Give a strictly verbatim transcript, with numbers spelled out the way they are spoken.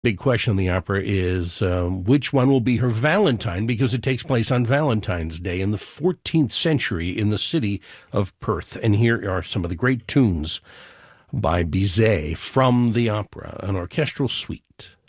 Big question in the opera is um, which one will be her Valentine, because it takes place on Valentine's Day in the fourteenth century in the city of Perth. And here are some of the great tunes by Bizet from the opera, an orchestral suite.